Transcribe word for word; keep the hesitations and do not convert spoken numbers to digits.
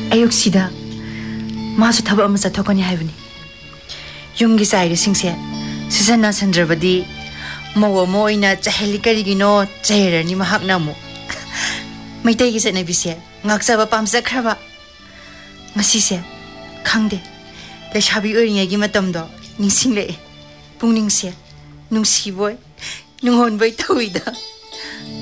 ꯑꯌꯨꯛꯁꯤꯗ 마수 타바 엄마사 토건이 하이브니 용기 사이리 싱세 시선나 선저버디 뭐워 뭐이나 짜헬리 까리기노 짜헤라니 마학나무 메이테기 세네 비세 ngaksaба pamsakraba ngasise khangde lesabi oringegi matamdo ningsingle pungningse nungsiboy nunghonboi tawida